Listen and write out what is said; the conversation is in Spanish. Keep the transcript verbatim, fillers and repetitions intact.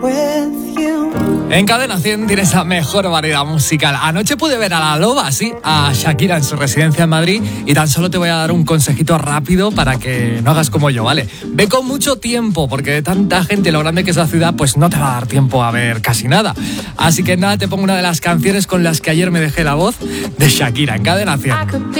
En Cadena cien tienes la mejor variedad musical. Anoche pude ver a La Loba, sí, a Shakira en su residencia en Madrid, y tan solo te voy a dar un consejito rápido para que no hagas como yo, ¿vale? Ve con mucho tiempo, porque de tanta gente, lo grande que es la ciudad, pues no te va a dar tiempo a ver casi nada. Así que nada, te pongo una de las canciones con las que ayer me dejé la voz de Shakira en Cadena cien.